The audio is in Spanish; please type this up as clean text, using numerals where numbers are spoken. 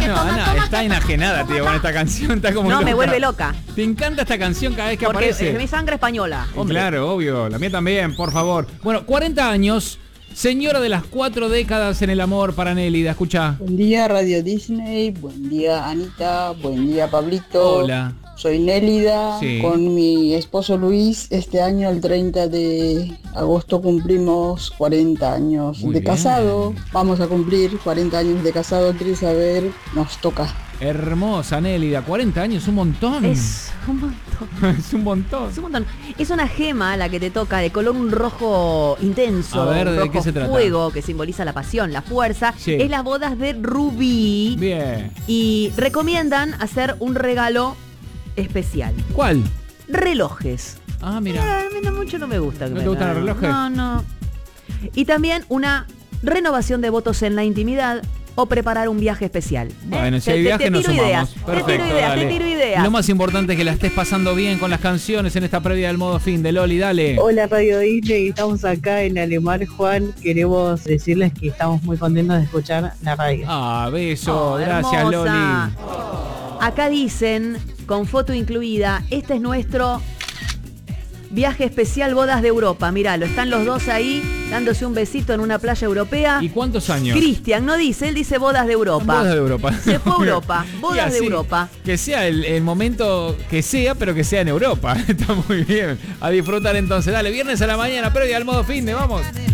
No, Ana está enajenada, tío, con esta canción. Está como No, loca. me vuelve loca. Te encanta esta canción cada vez que Porque aparece. es mi sangre española, hombre. Claro, obvio. La mía también, por favor. Bueno, 40 años. Señora de las 4 décadas en el amor para Nélida. Escucha. Buen día Radio Disney, buen día Anita, buen día Pablito. Hola. Soy Nélida, Sí. con mi esposo Luis. Este año, el 30 de agosto, cumplimos 40 años Muy de bien. casado. Vamos a cumplir 40 años de casado, quiere saber, nos toca. Hermosa Nélida. 40 años, un montón. Es un montón. Es un montón. Es un montón. Es una gema la que te toca de color un rojo intenso. A ver, un ¿de rojo qué se trata? fuego que simboliza la pasión, la fuerza. Sí. Es las bodas de Rubí. Bien. Y recomiendan hacer un regalo especial. ¿Cuál? Relojes. Ah, mira. A mí mucho no me gusta. que ¿No me te gustan los regalen. relojes? No. Y también una renovación de votos en la intimidad o preparar un viaje especial. Bueno, si Te- hay te- viaje te nos tiro sumamos. ideas, Perfecto, te tiro ideas. Lo más importante es que la estés pasando bien con las canciones en esta previa del modo fin de Loli, dale. Hola Radio Disney, estamos acá en Alemar, Juan. Queremos decirles que estamos muy contentos de escuchar la radio. Ah, beso, Oh, gracias hermosa. Loli. Acá dicen, con foto incluida, este es nuestro viaje especial bodas de Europa. Míralo, están los dos ahí dándose un besito en una playa europea. ¿Y cuántos años? Cristian no dice, él dice bodas de Europa. Bodas de Europa. Se fue a Europa, Y bodas de así, Europa. Que sea el momento que sea, pero que sea en Europa. Está muy bien. A disfrutar entonces. Dale, viernes a la mañana, previa al modo fin de, vamos.